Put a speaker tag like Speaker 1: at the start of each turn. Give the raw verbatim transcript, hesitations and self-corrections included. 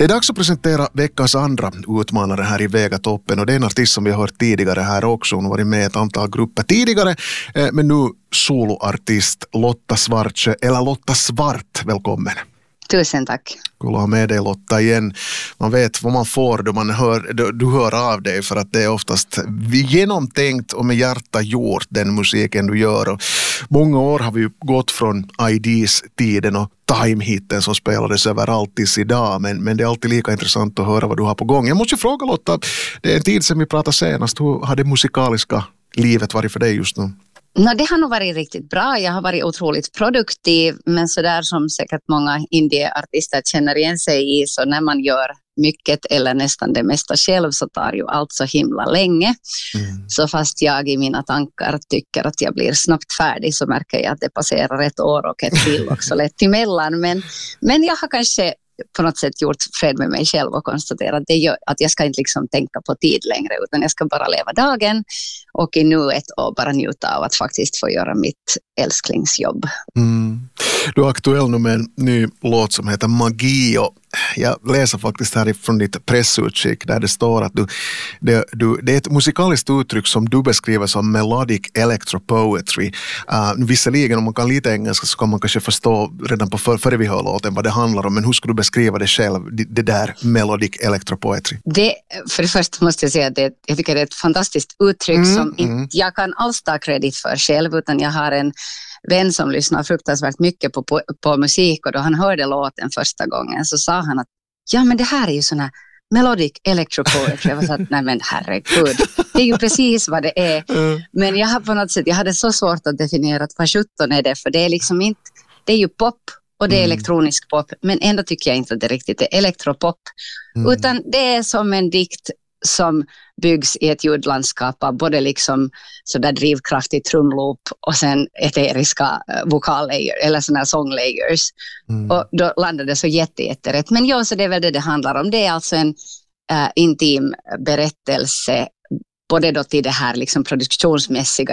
Speaker 1: Det är dags att presentera veckans andra utmanare här i Vegatoppen, och det är en artist som vi har hört tidigare här också. Hon har varit med i ett antal grupper tidigare, men nu soloartist Lotta Svartsjö, eller Lotta Svart, välkommen.
Speaker 2: Tusen tack.
Speaker 1: Kul att ha med dig, Lotta, igen. Man vet vad man får då man hör, då, du hör av dig, för att det är oftast genomtänkt och med hjärta gjort, den musiken du gör. Och många år har vi ju gått från I Ds-tiden och Time-hitten som spelades överallt tills idag, men, men det är alltid lika intressant att höra vad du har på gång. Jag måste ju fråga, Lotta, det är en tid sedan vi pratade senast. Hur har det musikaliska livet varit för dig just nu?
Speaker 2: No, det har nog varit riktigt bra. Jag har varit otroligt produktiv, men så där som säkert många indieartister känner igen sig i, så när man gör mycket eller nästan det mesta själv så tar ju allt så himla länge. Mm. Så fast jag i mina tankar tycker att jag blir snabbt färdig, så märker jag att det passerar ett år och ett till också lätt emellan. Men, men jag har kanske på något sätt gjort fred med mig själv och konstaterat att, det gör, att jag ska inte liksom tänka på tid längre, utan jag ska bara leva dagen och i nuet och bara njuta av att faktiskt få göra mitt älsklingsjobb. Mm.
Speaker 1: Du är aktuell nu med en ny låt som heter Magi, och jag läser faktiskt härifrån ditt pressutskick där det står att du, det, du, det är ett musikaliskt uttryck som du beskriver som melodic electropoetry. Uh, visserligen om man kan lite engelska så kan man kanske förstå redan på för, före vi hör låten vad det handlar om, men hur skulle du beskriva det själv, det, det där melodic electropoetry?
Speaker 2: Det, för det första måste jag säga att det, jag tycker det är ett fantastiskt uttryck mm, som mm. inte jag kan alls ta kredit för själv, utan jag har en vän som lyssnar fruktansvärt mycket på, på, på musik, och då han hörde låten första gången så sa han att ja, men det här är ju sån här melodic electropoetry. Jag var så att nej men herregud, det är ju precis vad det är. Mm. Men jag har på något sätt, jag hade så svårt att definiera att vad sjutton är det, för det är liksom inte, det är ju pop och det är mm. elektronisk pop, men ändå tycker jag inte att det riktigt är elektropop, mm. utan det är som en dikt som byggs i ett ljudlandskap av både liksom sådär drivkraftig trumloop och sen eteriska vokallayers eller sådana här sånglayers. Mm. Och då landade det så jätte, jätterätt. Men ja, så det är väl det det handlar om. Det är alltså en äh, intim berättelse både då till det här liksom produktionsmässiga